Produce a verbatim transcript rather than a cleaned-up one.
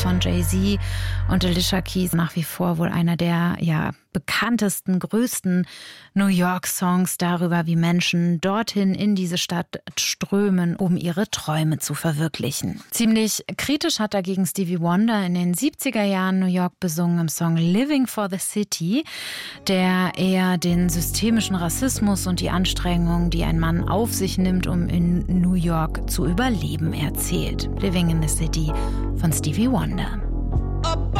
von Jay-Z und Alicia Keys nach wie vor wohl einer der ja, bekanntesten, größten New York-Songs darüber, wie Menschen dorthin in diese Stadt strömen, um ihre Träume zu verwirklichen. Ziemlich kritisch hat dagegen Stevie Wonder in den siebziger Jahren New York besungen im Song Living for the City, der eher den systemischen Rassismus und die Anstrengungen, die ein Mann auf sich nimmt, um in New York zu überleben, erzählt. Living in the City von Stevie Wonder.